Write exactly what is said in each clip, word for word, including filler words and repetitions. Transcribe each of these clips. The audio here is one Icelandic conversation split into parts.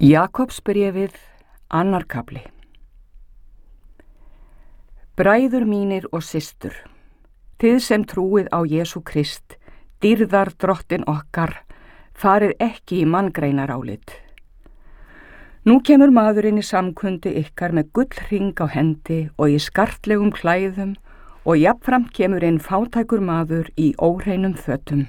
Jakobsbréfið, annar kafli. Bræður mínir og systur, þið sem trúið á Jesú Krist, dýrðar drottin okkar, farið ekki í manngreinarálit. Nú kemur maðurinn í samkundi ykkar með gullhring á hendi og í skartlegum klæðum og jafnframt kemur inn fátækur maður í óhreinum fötum.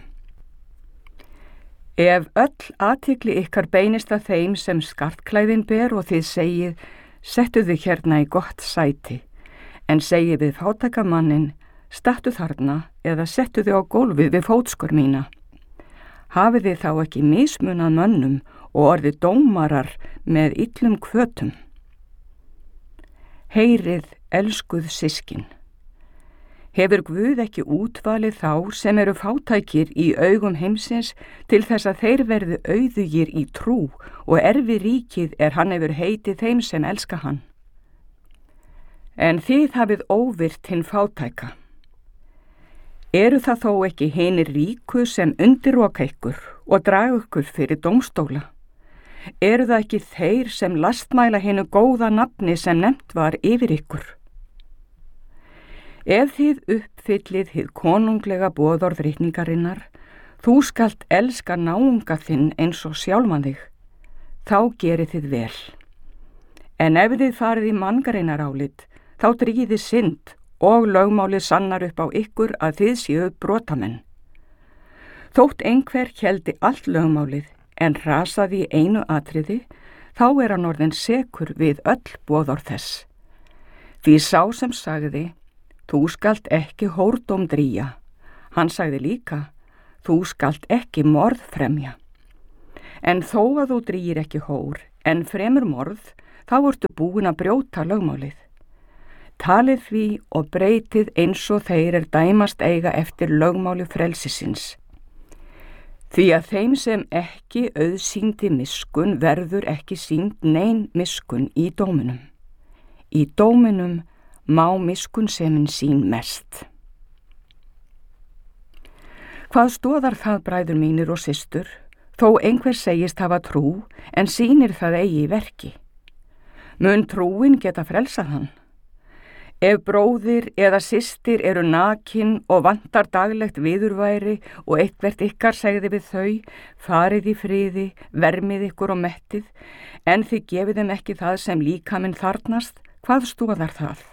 Ef öll athygli ykkar beinist að þeim sem skartklæðin ber og þið segið, settu þið hérna í gott sæti, en segið við fátækamannin, stattu þarna eða settu þið á gólfið við fótskur mína. Hafið þið þá ekki mismunað mönnum og orðið dómarar með illum hvötum. Heyrið, elskuð systkin. Hefur Guð ekki útvalið þá sem eru fátækir í augum heimsins til þess að þeir verði auðugir í trú og erfi ríkið er hann hefur heitið þeim sem elska hann? En þið hafið óvirt hinn fátæka. Eru það þó ekki hinir ríku sem undirroka ykkur og draga ykkur fyrir dómstóla? Eru það ekki þeir sem lastmæla hinu góða nafni sem nefnt var yfir ykkur? Ef þið uppfyllið hið konunglega boðorð ritningarinnar, þú skalt elska náunga þinn eins og sjálfan þig, þá gerið þið vel. En ef þið farið í manngreinarálit, þá drýgið þið synd og lögmálið sannar upp á ykkur að þið séu brotamenn. Þótt einhver héldi allt lögmálið en rasaði í einu atriði, þá er hann orðinn sekur við öll boðorð þess. Því sá sem sagði, þú skalt ekki hórdóm drýja. Hann sagði líka, þú skalt ekki morð fremja. En þó að þú drýir ekki hór, en fremur morð, þá ertu búin að brjóta lögmálið. Talið því og breytið eins og þeir er dæmast eiga eftir lögmáli frelsisins. Því að þeim sem ekki auðsýndi miskunn verður ekki sýnd nein miskunn í dóminum. Í dóminum má miskunnsemin sín mest. Hvað stoðar það, bræður mínir og systur, þó einhver segist hafa trú, en sýnir það eigi í verki? Mun trúin geta frelsað hann? Ef bróðir eða systir eru nakin og vantar daglegt viðurværi og eitthvert ykkar segði við þau, farið í friði, vermið ykkur og mettið, en þið gefið þeim ekki það sem líkaminn þarnast, hvað stoðar það?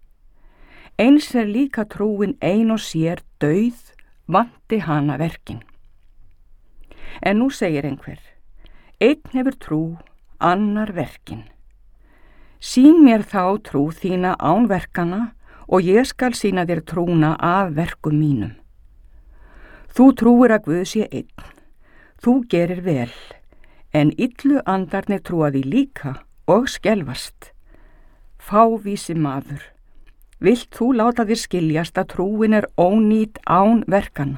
Eins er líka trúin ein og sér dauð, vanti hana verkin. En nú segir einhver, einn hefur trú, annar verkin. Sýn mér þá trú þína án verkana og ég skal sýna þér trúna af verkum mínum. Þú trúir að Guð sé einn, þú gerir vel, en illu andarnir trúa því líka og skelfast. Fávísi maður. Vilt þú láta þér skiljast að trúin er ónýt án verkana?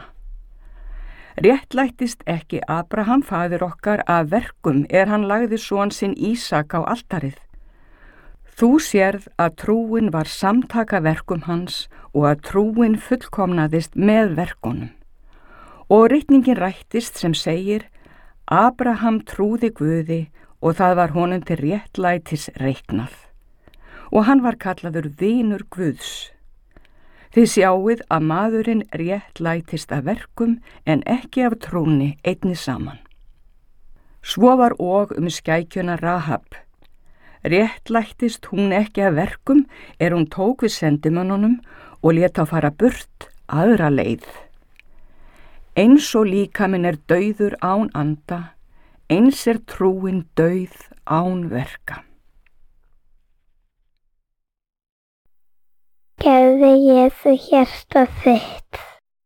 Réttlættist ekki Abraham faðir okkar að verkum er hann lagði son sinn Ísak á altarið. Þú sérð að trúin var samtaka verkum hans og að trúin fullkomnaðist með verkunum. Og ritningin rættist sem segir, Abraham trúði Guði og það var honum til réttlætis reiknað. Og hann var kallaður vinur Guðs. Þið sjáið að maðurinn réttlætist af verkum en ekki af trúnni einni saman. Svo var og um skækjuna Rahab. Réttlættist hún ekki af verkum er hún tók við sendimönnunum og lét á fara burt aðra leið. Eins og líkaminn er dauður án anda, eins er trúin dauð án verka. Gefðu Jesú hjarta þitt.